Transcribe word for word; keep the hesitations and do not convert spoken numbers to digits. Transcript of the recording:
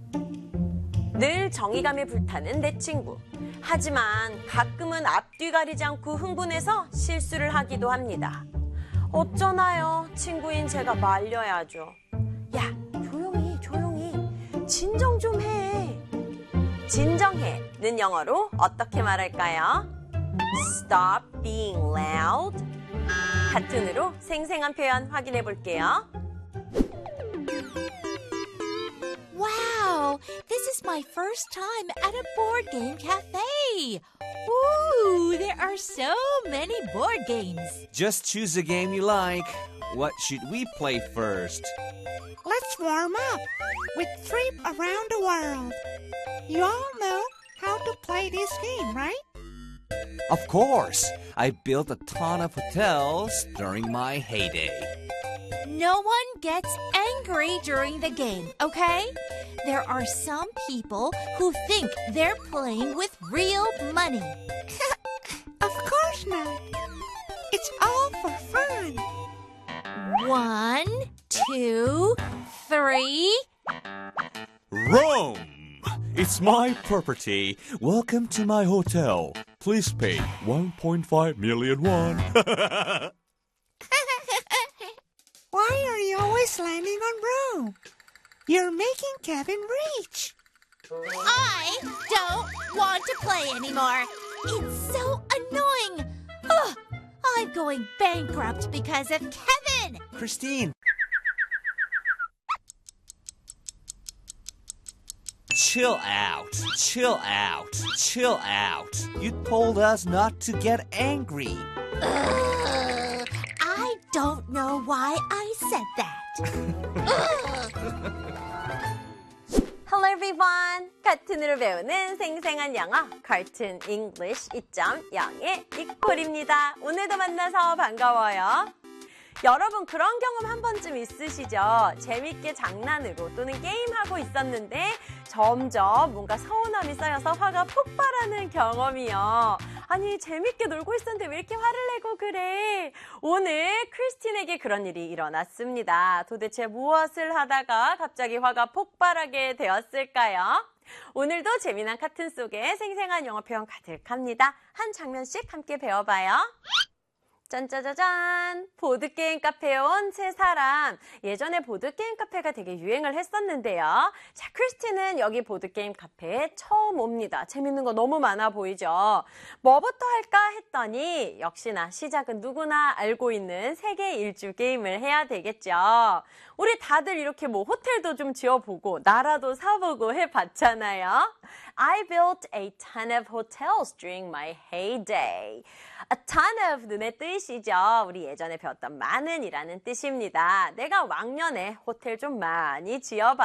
늘 정의감에 불타는 내 친구. 하지만 가끔은 앞뒤 가리지 않고 흥분해서 실수를 하기도 합니다. 어쩌나요? 친구인 제가 말려야죠. 야, 조용히 조용히 진정 좀 해. 진정해는 영어로 어떻게 말할까요? Stop being loud. 같은으로 생생한 표현 확인해 볼게요. Wow, this is my first time at a board game cafe. Ooh, there are so many board games. Just choose a game you like. What should we play first? Let's warm up with Trip Around the World. You all know how to play this game, right? Of course. I built a ton of hotels during my heyday. No one gets angry during the game, okay? There are some people who think they're playing with real money. Of course not. It's all for fun. One, two, three. Rome! It's my property. Welcome to my hotel. Please pay one point five million won. Why are you always landing on Rome? You're making Kevin rich. I don't want to play anymore. It's so annoying. Ugh, I'm going bankrupt because of Kevin. Christine. Chill out, chill out, chill out. You told us not to get angry. Ugh, I don't know why I said that. Hello everyone. 카툰으로 배우는 생생한 영어 Cartoon English 이 점 영의 니콜입니다. 오늘도 만나서 반가워요. 여러분 그런 경험 한 번쯤 있으시죠? 재밌게 장난으로 또는 게임하고 있었는데 점점 뭔가 서운함이 쌓여서 화가 폭발하는 경험이요. 아니 재밌게 놀고 있었는데 왜 이렇게 화를 내고 그래? 오늘 크리스틴에게 그런 일이 일어났습니다. 도대체 무엇을 하다가 갑자기 화가 폭발하게 되었을까요? 오늘도 재미난 카툰 속에 생생한 영어 표현 가득합니다. 한 장면씩 함께 배워봐요. 짠짜자잔! 보드게임 카페에 온 세 사람. 예전에 보드게임 카페가 되게 유행을 했었는데요. 자, 크리스티는 여기 보드게임 카페에 처음 옵니다. 재밌는 거 너무 많아 보이죠? 뭐부터 할까 했더니 역시나 시작은 누구나 알고 있는 세계 일주 게임을 해야 되겠죠. 우리 다들 이렇게 뭐 호텔도 좀 지어보고 나라도 사보고 해봤잖아요. I built a ton of hotels during my heyday. A ton of 눈의 뜻이죠. 우리 예전에 배웠던 많은이라는 뜻입니다. 내가 왕년에 호텔 좀 많이 지어봤어요.